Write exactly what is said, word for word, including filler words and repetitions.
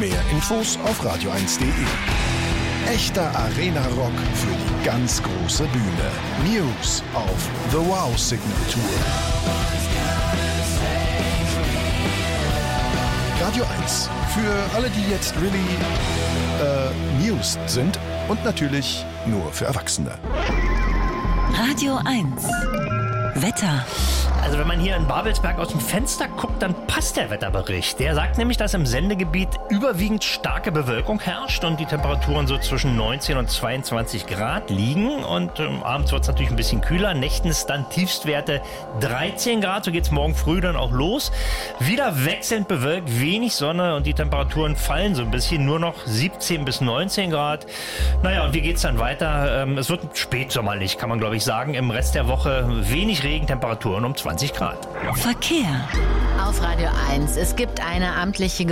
Mehr Infos auf radio eins punkt de. Echter Arena-Rock für die ganz große Bühne. News auf The Wow-Signatur. Radio eins. Für alle, die jetzt really äh, News sind und natürlich nur für Erwachsene. Radio eins. Wetter. Also wenn man hier in Babelsberg aus dem Fenster guckt, dann passt der Wetterbericht. Der sagt nämlich, dass im Sendegebiet überwiegend starke Bewölkung herrscht und die Temperaturen so zwischen neunzehn und zweiundzwanzig Grad liegen. Und ähm, abends wird es natürlich ein bisschen kühler. Nächtens dann Tiefstwerte dreizehn Grad. So geht es morgen früh dann auch los. Wieder wechselnd bewölkt, wenig Sonne und die Temperaturen fallen so ein bisschen. Nur noch siebzehn bis neunzehn Grad. Naja, und wie geht es dann weiter? Ähm, es wird spätsommerlich, kann man glaube ich sagen. Im Rest der Woche wenig Regen, Temperaturen um zwanzig Grad. Verkehr. Auf Radio eins. Es gibt eine amtliche